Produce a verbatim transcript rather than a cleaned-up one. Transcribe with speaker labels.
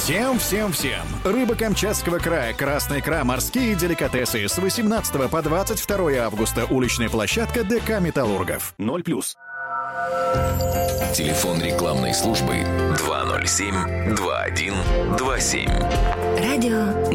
Speaker 1: Всем-всем-всем! Рыба Камчатского края, красная икра, морские деликатесы. С восемнадцатого по двадцать второе августа. Уличная площадка ДК «Металлургов». ноль плюс.
Speaker 2: Телефон рекламной службы два ноль семь два один два семь.
Speaker 3: Радио